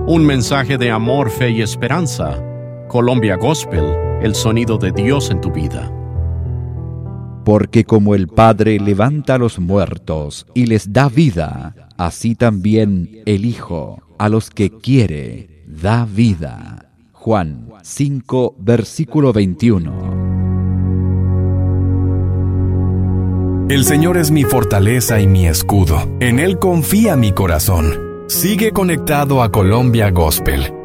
Un mensaje de amor, fe y esperanza. Colombia Gospel, el sonido de Dios en tu vida. Porque como el Padre levanta a los muertos y les da vida, así también el Hijo a los que quiere da vida. Juan 5, versículo 21. El Señor es mi fortaleza y mi escudo. En Él confía mi corazón. Sigue conectado a Colombia Gospel.